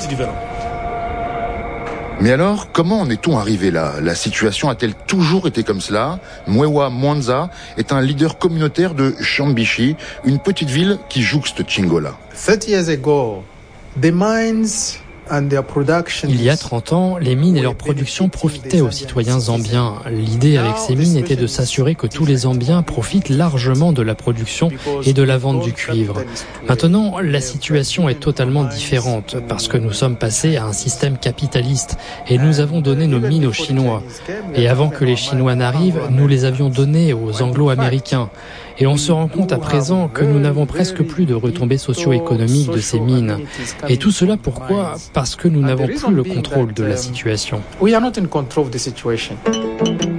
Mais alors, comment en est-on arrivé là? La situation a-t-elle toujours été comme cela? Mwewa Mwanza est un leader communautaire de Chambishi, une petite ville qui jouxte Chingola. 30 years ago, the mines and their production. Il y a 30 ans, les mines et leur production profitaient aux citoyens zambiens. L'idée avec ces mines était de s'assurer que tous les Zambiens profitent largement de la production et de la vente du cuivre. Maintenant, la situation est totalement différente parce que nous sommes passés à un système capitaliste et nous avons donné nos mines aux Chinois. Et avant que les Chinois n'arrivent, nous les avions données aux Anglo-Américains. Et on se rend compte à présent que nous n'avons presque plus de retombées socio-économiques de ces mines. Et tout cela pourquoi? Parce que nous n'avons plus le contrôle de la situation.